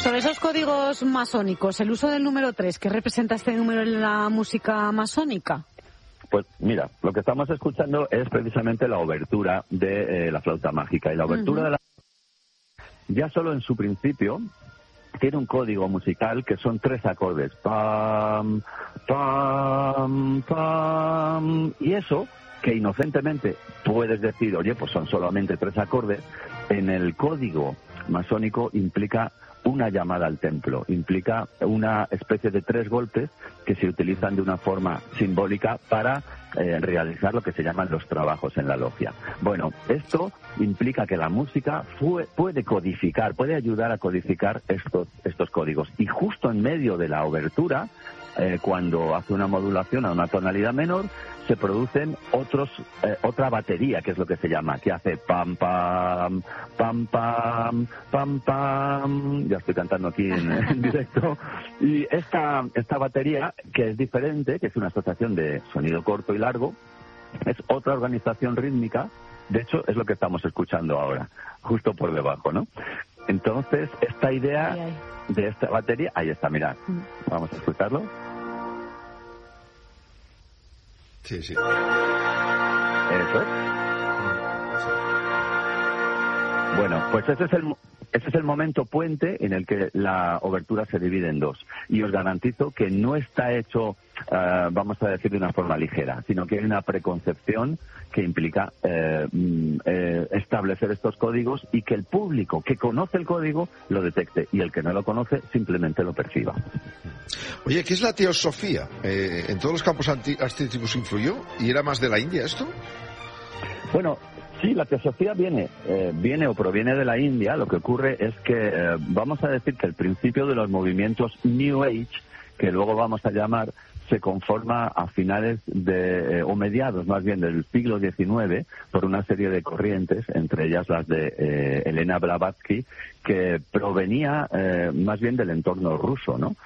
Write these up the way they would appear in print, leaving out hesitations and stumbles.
Sobre esos códigos masónicos, el uso del número 3, ¿qué representa este número en la música masónica? Pues mira, lo que estamos escuchando es precisamente la obertura de la flauta mágica. Y la obertura de la... ya solo en su principio tiene un código musical que son 3 acordes. Pam, pam, pam. Y eso, que inocentemente puedes decir, oye, pues son solamente 3 acordes, en el código masónico implica una llamada al templo, implica una especie de 3 golpes que se utilizan de una forma simbólica para realizar lo que se llaman los trabajos en la logia. Bueno, esto implica que la música puede codificar, puede ayudar a codificar estos códigos. Y justo en medio de la obertura, cuando hace una modulación a una tonalidad menor, se producen otra batería, que es lo que se llama, que hace pam, pam, pam, pam, pam, pam. Ya estoy cantando aquí en directo. Y esta batería, que es diferente, que es una asociación de sonido corto y largo, es otra organización rítmica. De hecho, es lo que estamos escuchando ahora, justo por debajo, ¿no? Entonces, esta idea de esta batería, ahí está, mirad. Vamos a escucharlo. Sí, sí. Eso es. Bueno, pues ese es el momento puente en el que la obertura se divide en 2. Y os garantizo que no está hecho, vamos a decir, de una forma ligera, sino que hay una preconcepción que implica establecer estos códigos y que el público que conoce el código lo detecte y el que no lo conoce simplemente lo perciba. Oye, ¿qué es la teosofía? ¿En todos los campos artísticos influyó? ¿Y era más de la India esto? Bueno, sí, la teosofía viene o proviene de la India. Lo que ocurre es que vamos a decir que el principio de los movimientos New Age, que luego vamos a llamar, se conforma a finales o mediados más bien del siglo XIX por una serie de corrientes, entre ellas las de Elena Blavatsky, que provenía más bien del entorno ruso, ¿no?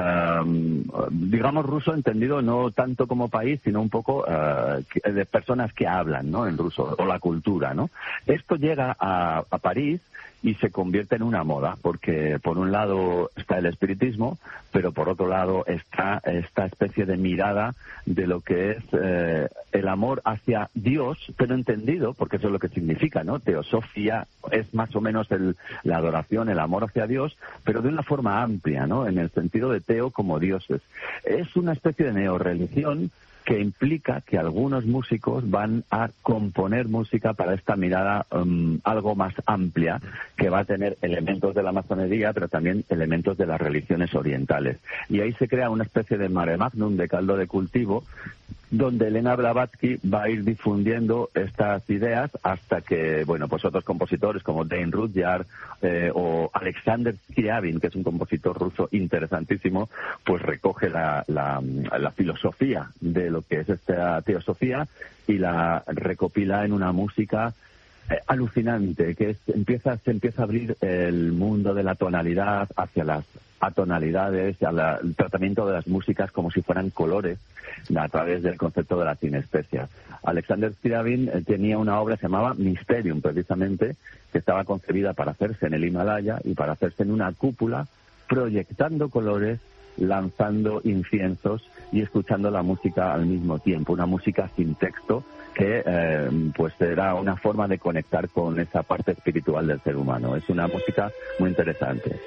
Digamos ruso entendido no tanto como país, sino un poco de personas que hablan, ¿no?, en ruso, o la cultura, ¿no? Esto llega a París y se convierte en una moda, porque por un lado está el espiritismo, pero por otro lado está esta especie de mirada de lo que es el amor hacia Dios, pero entendido, porque eso es lo que significa, ¿no? Teosofía es más o menos la adoración, el amor hacia Dios, pero de una forma amplia, ¿no?, en el sentido de teo como dioses. Es una especie de neorreligión que implica que algunos músicos van a componer música para esta mirada algo más amplia, que va a tener elementos de la masonería, pero también elementos de las religiones orientales. Y ahí se crea una especie de mare magnum, de caldo de cultivo, donde Elena Blavatsky va a ir difundiendo estas ideas hasta que, bueno, pues otros compositores como Dane Rudyard o Alexander Scriabin, que es un compositor ruso interesantísimo, pues recoge la filosofía de lo que es esta teosofía y la recopila en una música alucinante, que se empieza a abrir el mundo de la tonalidad hacia las atonalidades, el tratamiento de las músicas como si fueran colores a través del concepto de la sinestesia. Alexander Scriabin tenía una obra que se llamaba Mysterium, precisamente, que estaba concebida para hacerse en el Himalaya y para hacerse en una cúpula, proyectando colores, lanzando inciensos y escuchando la música al mismo tiempo, una música sin texto que pues era una forma de conectar con esa parte espiritual del ser humano. Es una música muy interesante.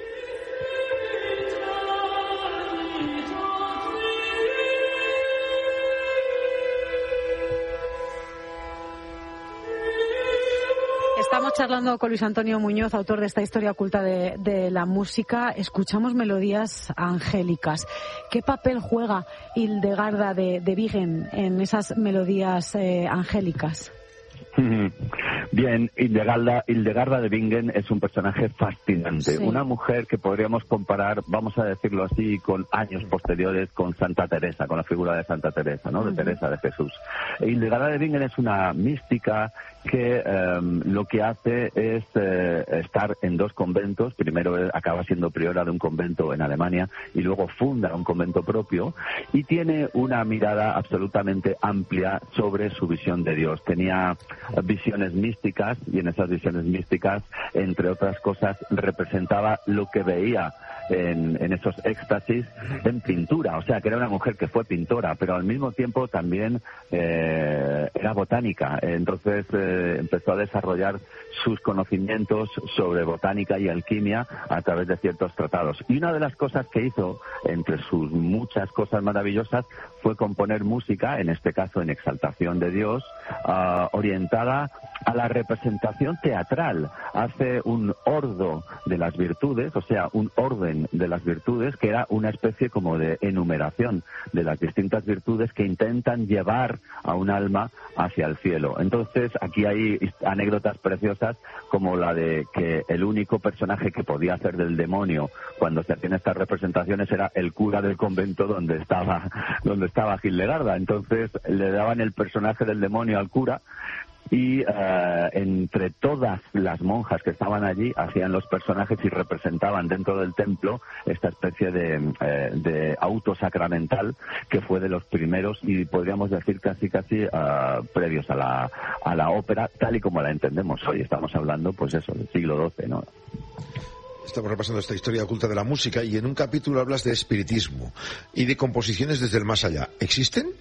Estamos charlando con Luis Antonio Muñoz, autor de esta historia oculta de la música. Escuchamos melodías angélicas. ¿Qué papel juega Hildegarda de Bingen en esas melodías angélicas? Bien, Hildegarda de Bingen es un personaje fascinante, sí. Una mujer que podríamos comparar, vamos a decirlo así, con años posteriores con Santa Teresa, con la figura de Santa Teresa, ¿no? De Teresa de Jesús. Hildegarda de Bingen es una mística que lo que hace es estar en 2 conventos. Primero acaba siendo priora de un convento en Alemania y luego funda un convento propio, y tiene una mirada absolutamente amplia sobre su visión de Dios. Tenía visiones místicas, y en esas visiones místicas, entre otras cosas, representaba lo que veía en esos éxtasis en pintura. O sea, que era una mujer que fue pintora, pero al mismo tiempo también era botánica. Entonces empezó a desarrollar sus conocimientos sobre botánica y alquimia a través de ciertos tratados. Y una de las cosas que hizo, entre sus muchas cosas maravillosas, fue componer música, en este caso en exaltación de Dios, orientada a la representación teatral. Hace un ordo de las virtudes, o sea, un orden de las virtudes, que era una especie como de enumeración de las distintas virtudes que intentan llevar a un alma hacia el cielo. Entonces, aquí hay anécdotas preciosas, como la de que el único personaje que podía hacer del demonio cuando se hacían estas representaciones era el cura del convento donde estaba Hildegarda. Entonces le daban el personaje del demonio al cura, y entre todas las monjas que estaban allí hacían los personajes y representaban dentro del templo esta especie de auto sacramental, que fue de los primeros y podríamos decir casi previos a la ópera tal y como la entendemos hoy. Estamos hablando, pues eso, del siglo XII, ¿no? Estamos repasando esta historia oculta de la música, y en un capítulo hablas de espiritismo y de composiciones desde el más allá. ¿Existen?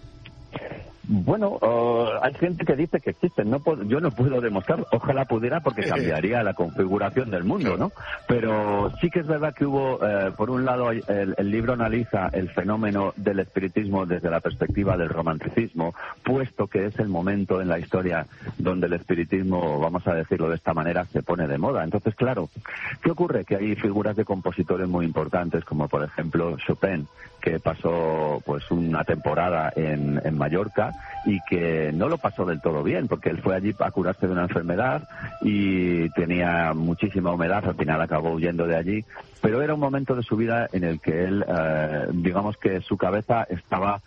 Bueno, hay gente que dice que existen. Yo no puedo demostrarlo. Ojalá pudiera, porque cambiaría la configuración del mundo, ¿no? Pero sí que es verdad que hubo, por un lado, el libro analiza el fenómeno del espiritismo desde la perspectiva del romanticismo, puesto que es el momento en la historia donde el espiritismo, vamos a decirlo de esta manera, se pone de moda. Entonces, claro, ¿qué ocurre? Que hay figuras de compositores muy importantes, como por ejemplo Chopin, que pasó pues una temporada en Mallorca y que no lo pasó del todo bien, porque él fue allí a curarse de una enfermedad y tenía muchísima humedad. Al final acabó huyendo de allí, pero era un momento de su vida en el que él, digamos que su cabeza estaba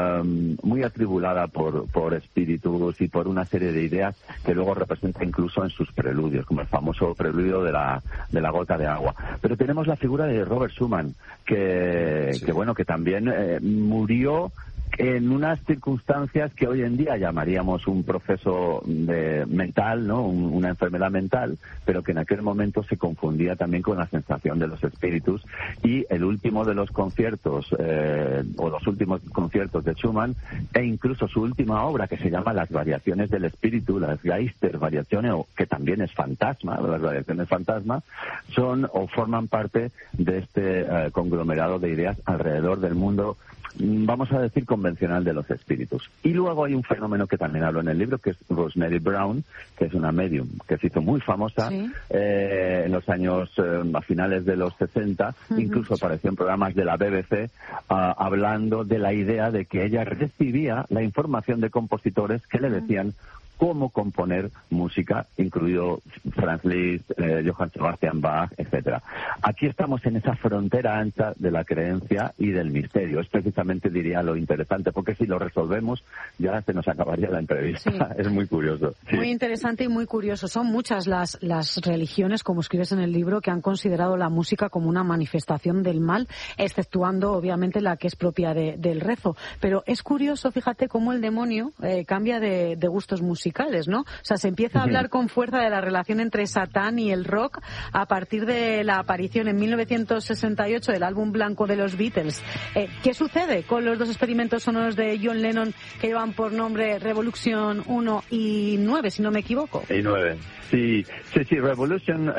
muy atribulada por espíritus y por una serie de ideas que luego representa incluso en sus preludios, como el famoso preludio de la gota de agua. Pero tenemos la figura de Robert Schumann, que también murió en unas circunstancias que hoy en día llamaríamos un proceso mental, ¿no? Una enfermedad mental, pero que en aquel momento se confundía también con la sensación de los espíritus. Y el último de los conciertos, o los últimos conciertos de Schumann, e incluso su última obra, que se llama Las Variaciones del Espíritu, las Geistervariaciones, que también es fantasma, las variaciones fantasma, son o forman parte de este conglomerado de ideas alrededor del mundo, vamos a decir, convencional de los espíritus. Y luego hay un fenómeno que también hablo en el libro, que es Rosemary Brown, que es una medium que se hizo muy famosa, ¿sí? En los años, a finales de los 60, incluso apareció en programas de la BBC, hablando de la idea de que ella recibía la información de compositores que le decían cómo componer música, incluido Franz Liszt, Johann Sebastian Bach, etcétera. Aquí estamos en esa frontera ancha de la creencia y del misterio. Es precisamente, diría, lo interesante, porque si lo resolvemos ya se nos acabaría la entrevista. Sí. Es muy curioso. Sí. Muy interesante y muy curioso. Son muchas las religiones, como escribes en el libro, que han considerado la música como una manifestación del mal, exceptuando, obviamente, la que es propia del rezo. Pero es curioso, fíjate, cómo el demonio cambia de gustos musicales, ¿no? O sea, se empieza a hablar con fuerza de la relación entre Satán y el rock a partir de la aparición en 1968 del álbum blanco de los Beatles. ¿Qué sucede con los dos experimentos sonoros de John Lennon que llevan por nombre Revolution 1 y 9, si no me equivoco? Y 9. Sí, Revolution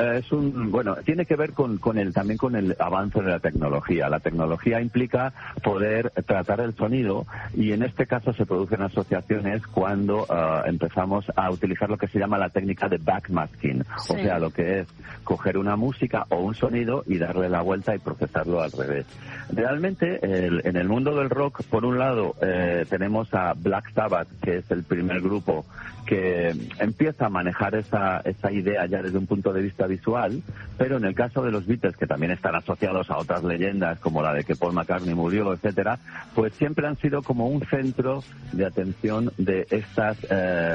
tiene que ver también con el avance de la tecnología. La tecnología implica poder tratar el sonido, y en este caso se producen asociaciones cuando empezamos a utilizar lo que se llama la técnica de backmasking, sí. O sea, lo que es coger una música o un sonido y darle la vuelta y procesarlo al revés. Realmente, en el mundo del rock, por un lado, tenemos a Black Sabbath, que es el primer grupo que empieza a manejar esa idea ya desde un punto de vista visual, pero en el caso de los Beatles, que también están asociados a otras leyendas como la de que Paul McCartney murió, etcétera, pues siempre han sido como un centro de atención de estas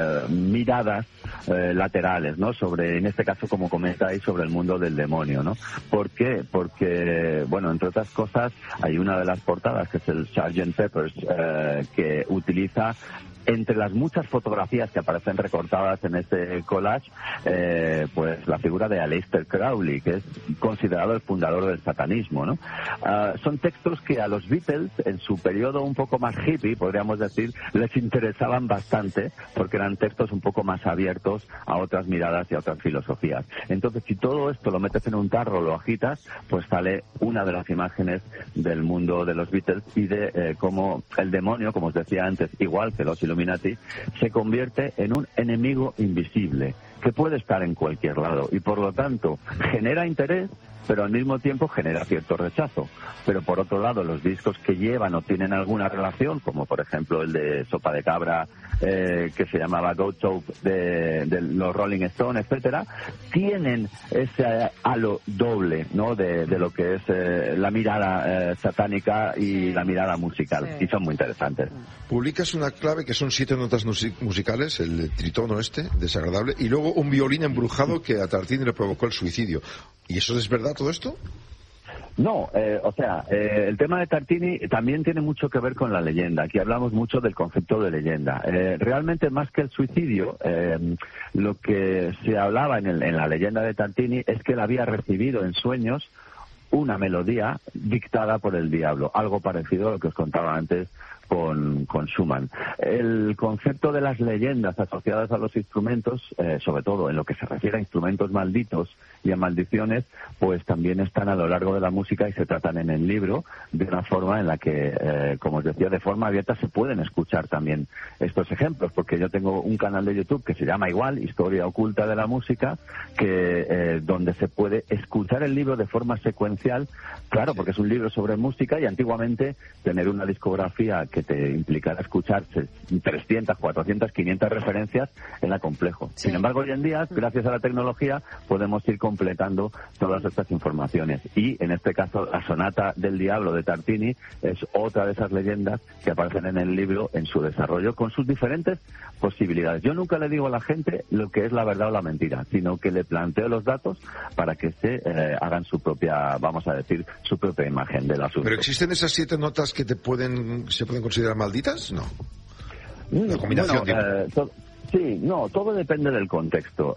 miradas laterales, ¿no? Sobre, en este caso, como comentáis, sobre el mundo del demonio, ¿no? ¿Por qué? Porque, bueno, entre otras cosas, hay una de las portadas que es el Sgt. Pepper's, que utiliza, entre las muchas fotografías que aparecen recortadas en este collage, pues la figura de Aleister Crowley, que es considerado el fundador del satanismo, ¿no? Son textos que a los Beatles, en su periodo un poco más hippie, podríamos decir, les interesaban bastante, porque eran textos un poco más abiertos a otras miradas y a otras filosofías. Entonces, si todo esto lo metes en un tarro, lo agitas, pues sale una de las imágenes del mundo de los Beatles y de cómo el demonio, como os decía antes, igual que los Illuminati, se convierte en un enemigo invisible que puede estar en cualquier lado y por lo tanto genera interés, pero al mismo tiempo genera cierto rechazo. Pero por otro lado, los discos que llevan o tienen alguna relación, como por ejemplo el de Sopa de Cabra, que se llamaba Goat Soap de los Rolling Stones, etcétera, tienen ese halo doble, ¿no? de lo que es la mirada satánica y la mirada musical, y son muy interesantes. Publicas una clave que son 7 notas musicales, el tritono desagradable, y luego un violín embrujado que a Tartini le provocó el suicidio. ¿Y eso es verdad todo esto? No, el tema de Tartini también tiene mucho que ver con la leyenda. Aquí hablamos mucho del concepto de leyenda. Realmente, más que el suicidio, lo que se hablaba en la leyenda de Tartini es que él había recibido en sueños una melodía dictada por el diablo, algo parecido a lo que os contaba antes con Schumann. El concepto de las leyendas asociadas a los instrumentos, sobre todo en lo que se refiere a instrumentos malditos y a maldiciones, pues también están a lo largo de la música y se tratan en el libro de una forma en la que, como os decía, de forma abierta se pueden escuchar también estos ejemplos, porque yo tengo un canal de YouTube que se llama igual, Historia Oculta de la Música, que donde se puede escuchar el libro de forma secuencial, claro, porque es un libro sobre música y antiguamente tener una discografía que te implicara escuchar 300, 400, 500 referencias era complejo. Sí. Sin embargo, hoy en día, gracias a la tecnología, podemos ir completando todas estas informaciones. Y, en este caso, la Sonata del Diablo de Tartini es otra de esas leyendas que aparecen en el libro en su desarrollo, con sus diferentes posibilidades. Yo nunca le digo a la gente lo que es la verdad o la mentira, sino que le planteo los datos para que se hagan su propia, vamos a decir, su propia imagen del asunto. ¿Pero existen esas 7 notas que se pueden considerar malditas? No. La combinación, sí, no, todo depende del contexto.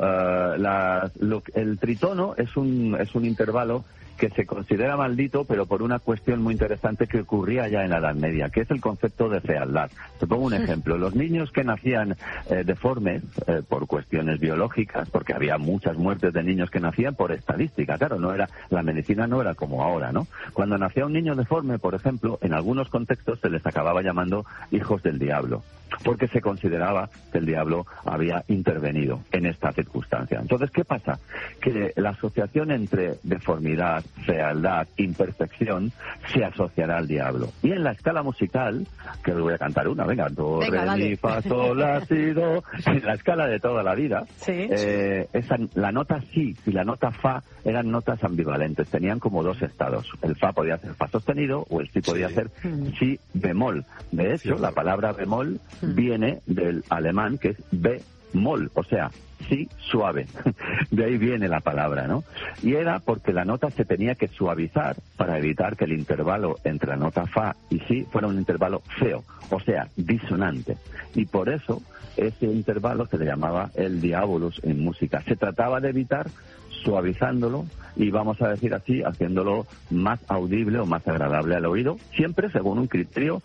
El tritono es un intervalo que se considera maldito, pero por una cuestión muy interesante que ocurría ya en la Edad Media, que es el concepto de fealdad. Te pongo un ejemplo. Los niños que nacían deformes por cuestiones biológicas, porque había muchas muertes de niños que nacían por estadística, claro, la medicina no era como ahora, ¿no? Cuando nacía un niño deforme, por ejemplo, en algunos contextos se les acababa llamando hijos del diablo, porque se consideraba que el diablo había intervenido en esta circunstancia. Entonces, ¿qué pasa? Que la asociación entre deformidad, fealdad, imperfección, se asociará al diablo. Y en la escala musical, que os voy a cantar una, venga, do, re, mi, fa, sol, la, si, do, en la escala de toda la vida, ¿sí? La nota si y la nota fa eran notas ambivalentes, tenían como 2 estados. El fa podía ser fa sostenido o el si podía ser si bemol. De hecho, la palabra bemol viene del alemán, que es bemol, o sea, sí suave. De ahí viene la palabra, ¿no? Y era porque la nota se tenía que suavizar para evitar que el intervalo entre la nota fa y si fuera un intervalo feo, o sea, disonante. Y por eso ese intervalo se le llamaba el diabolus en música. Se trataba de evitar suavizándolo y, vamos a decir así, haciéndolo más audible o más agradable al oído, siempre según un criterio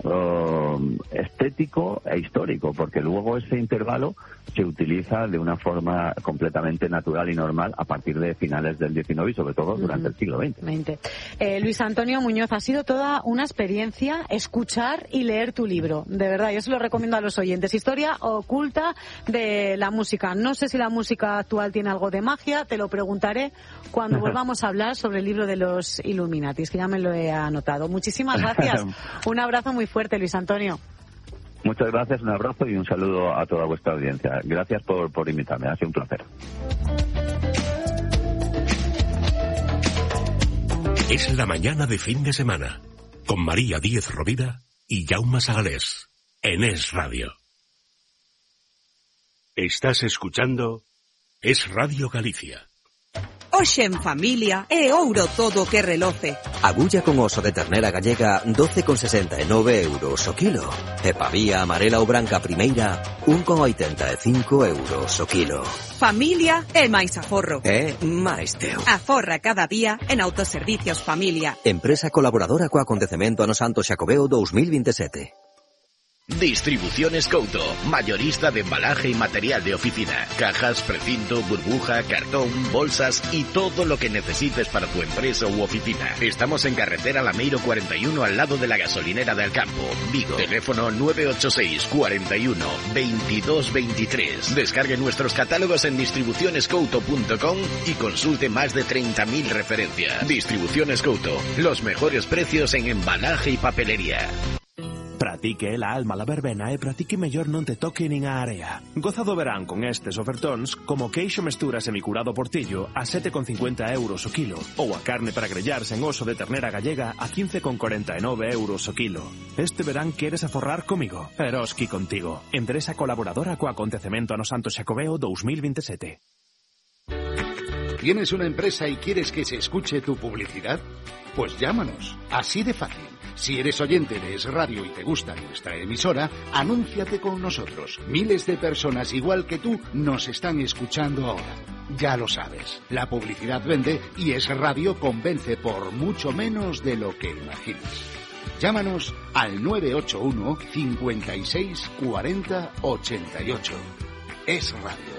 estético e histórico, porque luego ese intervalo se utiliza de una forma completamente natural y normal a partir de finales del XIX y sobre todo durante el siglo XX. Luis Antonio Muñoz, ha sido toda una experiencia escuchar y leer tu libro, de verdad, yo se lo recomiendo a los oyentes. Historia Oculta de la Música. No sé si la música actual tiene algo de magia, te lo preguntaré cuando volvamos a hablar sobre el libro de los Illuminatis, que ya me lo he anotado. Muchísimas gracias. Un abrazo muy fuerte, Luis Antonio. Muchas gracias, un abrazo y un saludo a toda vuestra audiencia. Gracias por invitarme, ha sido un placer. Es la mañana de fin de semana, con María Díez Rovira y Jaume Sagalés, en Es Radio. Estás escuchando Es Radio Galicia. Hoxe en familia é ouro todo que reloce. Agulla con oso de ternera gallega 12,69 euros o kilo. E pavía amarela ou branca primeira 1,85 euros o kilo. Familia é máis aforro. É máis teu. Aforra cada día en Autoservicios Familia. Empresa colaboradora co acontecemento ano Santo Xacobeo 2027. Distribuciones Couto, mayorista de embalaje y material de oficina, cajas, precinto, burbuja, cartón, bolsas y todo lo que necesites para tu empresa u oficina. Estamos en carretera Lameiro 41 al lado de la gasolinera del Campo, Vigo. Teléfono 986 41 22 23. Descargue nuestros catálogos en distribucionescouto.com y consulte más de 30.000 referencias. Distribuciones Couto, los mejores precios en embalaje y papelería. Pratique la alma la verbena e pratique mellor non te toque nin a area. Goza do verán con estes ofertóns como queixo mestura semicurado portillo a 7,50 euros o kilo ou a carne para grellar sen oso de ternera gallega a 15,49 euros o kilo. Este verán queres aforrar comigo? Eroski contigo. Empresa colaboradora co acontecemento ano Santo Xacobeo 2027. ¿Tienes una empresa y quieres que se escuche tu publicidad? Pues llámanos, así de fácil. Si eres oyente de Es Radio y te gusta nuestra emisora, anúnciate con nosotros. Miles de personas igual que tú nos están escuchando ahora. Ya lo sabes, la publicidad vende y Es Radio convence por mucho menos de lo que imaginas. Llámanos al 981 56 40 88. Es Radio.